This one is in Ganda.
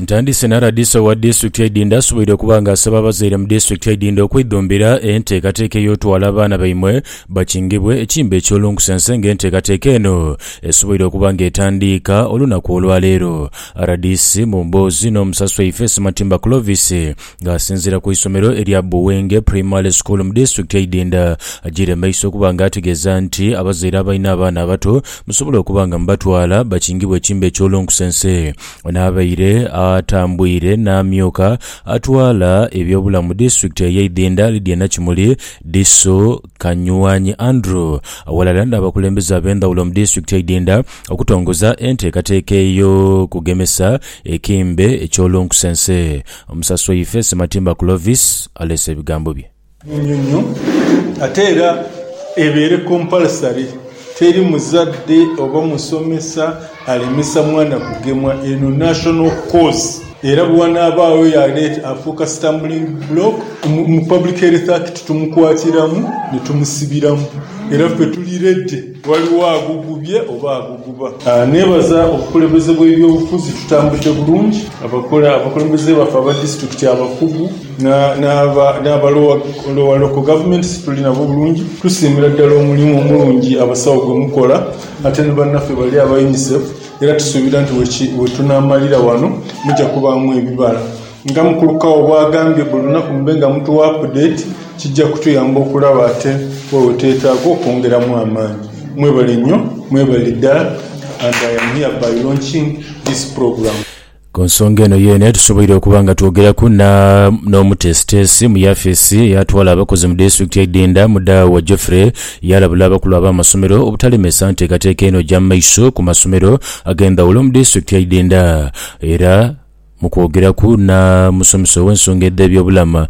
Ntandise n'aradisa wa district ya Idinda asuubira okuba ng'asaba abazaire mu district ya Idinda okweddombera enteekateeka ey'otwala abaana bammwe bakingibwe ekimbe eky'olunkusense ng'enteekateeka eno esuubira okuba ng'etandiika olunaku olwaleero. RDC mu mboozi n'omusaswa Ifeesi Matimba Clovis ng'asinziira ku isomero erya Buwenge Primary School mu district ya Idinda agira maiso okuba ng'ategeeza nti abazaire abalina abaana abato musobola okuba nga mubatwala bakingibwe ekimbe eky'olunkusense. N'abaire atambwire n'amyuka atwala ebyobulamu mu district ya Idinda Lydia Nakimuli Diso Kanywanyi Andrew awalala n'abakulembeze ab'endawulo mu district ya Idinda okutongoza enteekateeka eyo kugemesa ekimbe eky'olunkusense. Omusaswa Ifeesi Matimba Clovis alese ebigambo bye. Ate era ebeere compulsory, teri muzadde oba musomesa alemesa mwana kugemwa eno national cause. Era bw'anaabaawo yaleeta afuuka stumbling block mu Public Health Act tumukwatiramu ne tumusibiramu. Era ffe tuliredde waliwo agugubye oba aguguba. Neebaza obukulembeze bw'ebyobufuzi tutambudde bulungi, abakulembeze baffe aba district abakugu n'abalowa local governments tuli nabo bulungi. Tusiimira ddala omulimu omulungi abasawo gwe mukola ate ne bannaffe bali aba UNICEF. Era tusuubira nti we tunaamalira wano mujja kubaamu ebibala. Nga mukulukawo bw'agambye buli lunaku mube nga mutuwa update kijja kutuyamba okulaba ate wewe teetaaga okwongeramu amaanyi. Mwebale nnyo, mwebale ddala, and I am here by launching this program. Ku nsonga eno yeene tusoboire okuba nga twogeraku n'omutesitesi mu yafeesi yatwala abakozi mu district ya Idinda Mudawa wa Geoffrey yalabula abakulu ab'amasomero obutalemesa nteekateeka eno gya maiso ku masomero ag'endawulo mu district ya Idinda. Era mu kwogeraku na musomesa w'ensonga edda ebyobulamu